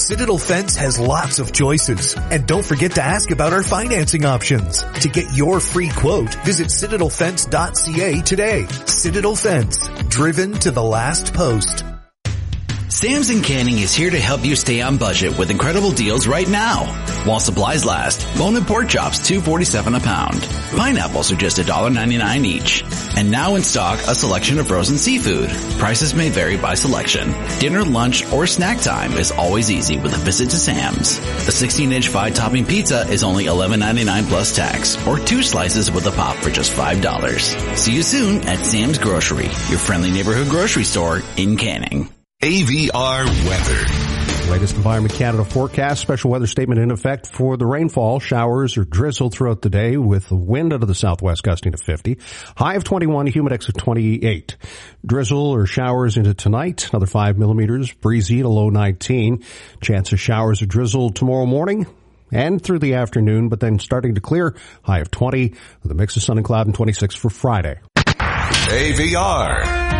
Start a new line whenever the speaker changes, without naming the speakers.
Citadel Fence has lots of choices. And don't forget to ask about our financing options. To get your free quote, visit citadelfence.ca today. Citadel Fence, driven to the last post.
Sam's in Canning is here to help you stay on budget with incredible deals right now. While supplies last, bone and pork chops $2.47 a pound. Pineapples are just $1.99 each. And now in stock, a selection of frozen seafood. Prices may vary by selection. Dinner, lunch, or snack time is always easy with a visit to Sam's. The 16-inch 5-topping pizza is only $11.99 plus tax, or 2 slices with a pop for just $5. See you soon at Sam's Grocery, your friendly neighborhood grocery store in Canning.
AVR weather.
Latest Environment Canada forecast. Special weather statement in effect for the rainfall. Showers or drizzle throughout the day with the wind out of the southwest gusting to 50. High of 21, humidex of 28. Drizzle or showers into tonight. Another 5 millimeters. Breezy to low 19. Chance of showers or drizzle tomorrow morning and through the afternoon, but then starting to clear. High of 20 with a mix of sun and cloud and 26 for Friday.
AVR.